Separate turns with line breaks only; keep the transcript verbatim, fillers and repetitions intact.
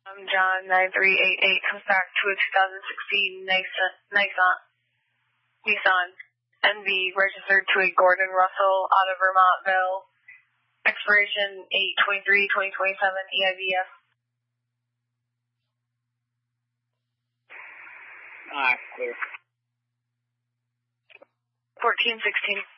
Um, John nine three eight eight comes back to a two thousand sixteen Nissan, Nissan, Nissan N V registered to a Gordon Russell out of Vermontville. Expiration eight twenty-three twenty twenty-seven E I V S.
Ah, clear.
fourteen sixteen.